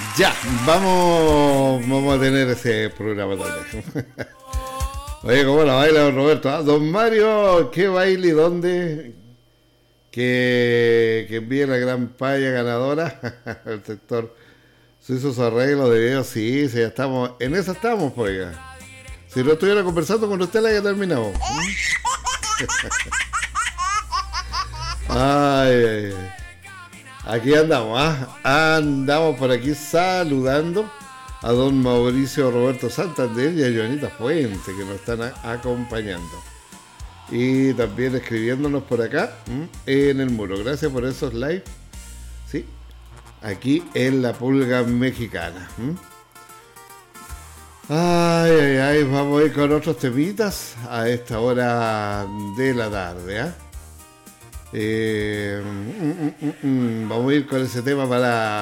Ya, vamos a tener ese programa también. Oye, ¿cómo la baila don Roberto? ¿Ah? Don Mario, ¿qué baile y dónde? Que envíe la gran paya ganadora el sector suizo su arreglo de video. Sí, sí, ya estamos, en eso estamos, pues, oiga. Si no estuviera conversando con usted, la ya terminamos. Ay, ay, ay. Aquí andamos, ¿ah? Andamos por aquí saludando a don Mauricio Roberto Santander y a Joanita Fuente, que nos están acompañando. Y también escribiéndonos por acá en el muro. Gracias por esos likes. Sí, aquí en la Pulga Mexicana. Ay, ay, ay, vamos a ir con otros temitas a esta hora de la tarde, ¿ah? Vamos a ir con ese tema para